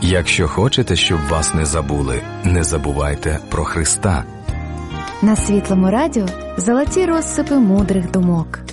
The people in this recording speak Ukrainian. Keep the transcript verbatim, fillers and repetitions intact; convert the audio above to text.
Якщо хочете, щоб вас не забули, не забувайте про Христа. На Світлому радіо золоті розсипи мудрих думок.